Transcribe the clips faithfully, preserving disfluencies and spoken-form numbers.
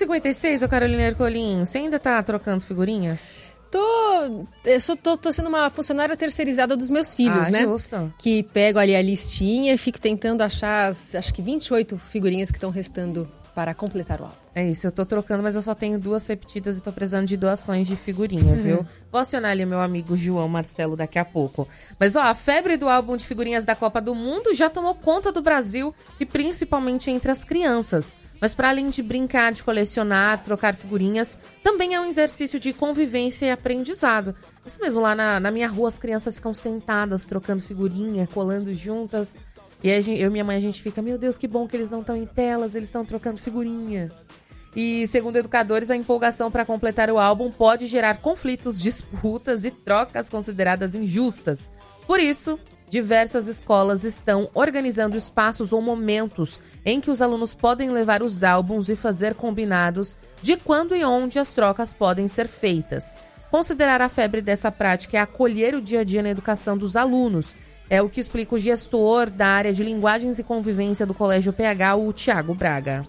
cinquenta e seis, ô Carolina Ercolim, você ainda tá trocando figurinhas? Tô, eu só tô, tô sendo uma funcionária terceirizada dos meus filhos, ah, né? Justo. Que pego ali a listinha e fico tentando achar as, acho que vinte e oito figurinhas que estão restando para completar o álbum. É isso, eu tô trocando, mas eu só tenho duas repetidas e tô precisando de doações de figurinha, uhum. viu? Vou acionar ali meu amigo João Marcelo daqui a pouco. Mas ó, a febre do álbum de figurinhas da Copa do Mundo já tomou conta do Brasil e principalmente entre as crianças. Mas para além de brincar, de colecionar, trocar figurinhas, também é um exercício de convivência e aprendizado. Isso mesmo, lá na, na minha rua as crianças ficam sentadas, trocando figurinha, colando juntas. E aí eu e minha mãe, a gente fica, meu Deus, que bom que eles não estão em telas, eles estão trocando figurinhas. E segundo educadores, a empolgação para completar o álbum pode gerar conflitos, disputas e trocas consideradas injustas. Por isso, diversas escolas estão organizando espaços ou momentos em que os alunos podem levar os álbuns e fazer combinados de quando e onde as trocas podem ser feitas. Considerar a febre dessa prática é acolher o dia a dia na educação dos alunos. É o que explica o gestor da área de linguagens e convivência do Colégio P H, o Thiago Braga.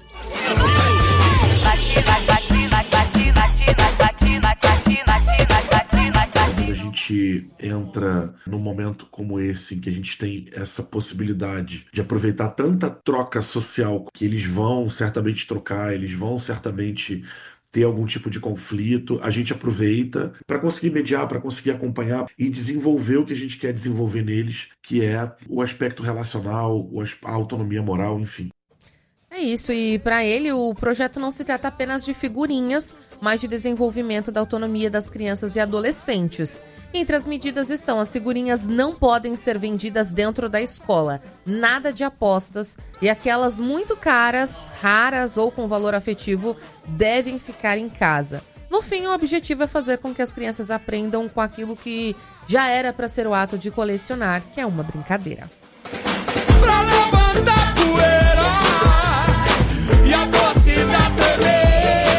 Quando a gente entra num momento como esse, em que a gente tem essa possibilidade de aproveitar tanta troca social, que eles vão certamente trocar, eles vão certamente ter algum tipo de conflito, a gente aproveita para conseguir mediar, para conseguir acompanhar e desenvolver o que a gente quer desenvolver neles, que é o aspecto relacional, a autonomia moral, enfim. É isso, e para ele o projeto não se trata apenas de figurinhas, mas de desenvolvimento da autonomia das crianças e adolescentes. Entre as medidas estão: as figurinhas não podem ser vendidas dentro da escola, nada de apostas, e aquelas muito caras, raras ou com valor afetivo devem ficar em casa. No fim, o objetivo é fazer com que as crianças aprendam com aquilo que já era para ser o ato de colecionar, que é uma brincadeira. Pra levantar poeira e a torcida tremer.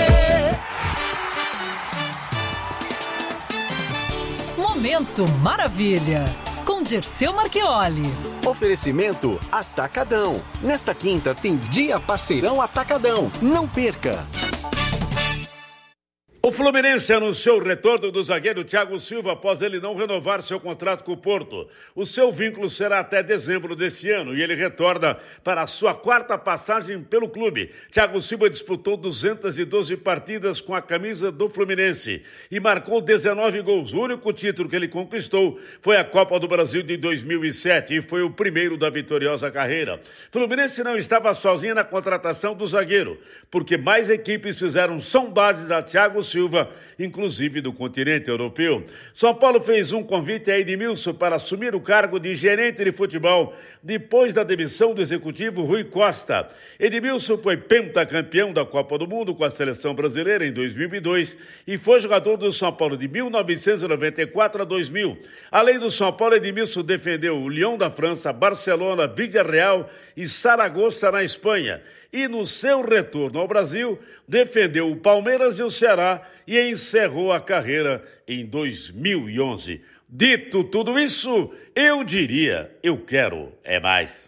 Momento Maravilha, com Dirceu Marchioli. Oferecimento Atacadão. Nesta quinta tem Dia Parceirão Atacadão. Não perca! O Fluminense anunciou o retorno do zagueiro Thiago Silva após ele não renovar seu contrato com o Porto. O seu vínculo será até dezembro desse ano e ele retorna para a sua quarta passagem pelo clube. Thiago Silva disputou duzentas e doze partidas com a camisa do Fluminense e marcou dezenove gols. O único título que ele conquistou foi a Copa do Brasil de dois mil e sete e foi o primeiro da vitoriosa carreira. Fluminense não estava sozinho na contratação do zagueiro, porque mais equipes fizeram sondagens a Thiago Silva, inclusive do continente europeu. São Paulo fez um convite a Edmilson para assumir o cargo de gerente de futebol depois da demissão do executivo Rui Costa. Edmilson foi pentacampeão da Copa do Mundo com a seleção brasileira em dois mil e dois e foi jogador do São Paulo de mil novecentos e noventa e quatro a dois mil. Além do São Paulo, Edmilson defendeu o Lyon da França, Barcelona, Villarreal e Saragossa na Espanha. E no seu retorno ao Brasil, defendeu o Palmeiras e o Ceará e encerrou a carreira em dois mil e onze. Dito tudo isso, eu diria, eu quero é mais.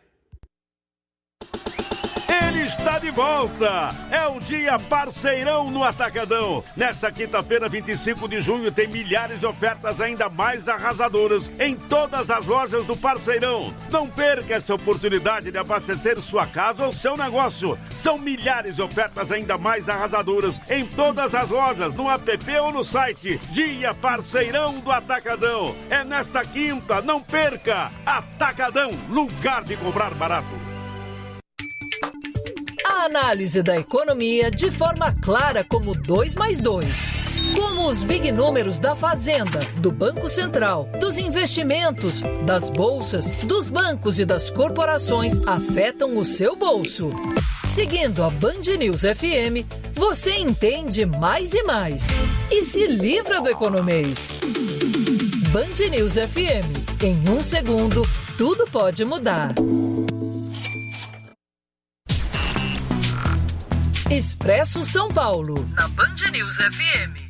Ele está de volta! É o Dia Parceirão no Atacadão. Nesta quinta-feira, vinte e cinco de junho, tem milhares de ofertas ainda mais arrasadoras em todas as lojas do Parceirão. Não perca essa oportunidade de abastecer sua casa ou seu negócio. São milhares de ofertas ainda mais arrasadoras em todas as lojas, no app ou no site. Dia Parceirão do Atacadão. É nesta quinta, não perca! Atacadão, lugar de comprar barato. A análise da economia de forma clara como dois mais dois. Como os big números da Fazenda, do Banco Central, dos investimentos, das bolsas, dos bancos e das corporações afetam o seu bolso. Seguindo a Band News F M, você entende mais e mais. E se livra do economês. Band News F M. Em um segundo, tudo pode mudar. Expresso São Paulo, na Band News F M.